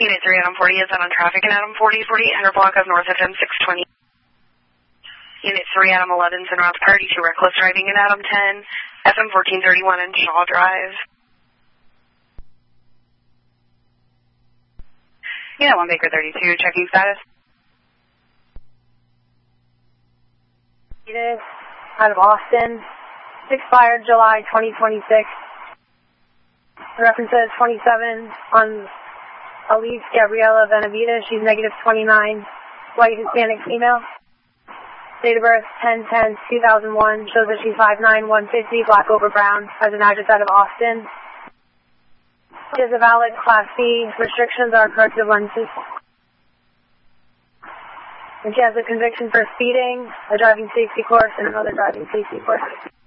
Unit 3, Adam 40 is on traffic in Adam 40, 4800 block of North FM 620. Unit 3, Adam 11 is en route to Party to reckless driving in Adam 10, FM 1431 and Shaw Drive. Unit 1, Baker 32, checking status. Out of Austin, expired July 2026. The reference is 27 on Elise Gabriela Benavida. She's negative 29, white Hispanic female. Date of birth 10/10/2001. Shows that she's 5'9", 150, black over brown. Has an address out of Austin. She is a valid Class B. Restrictions are corrective lenses. And she has a conviction for speeding, a driving safety course, and another driving safety course.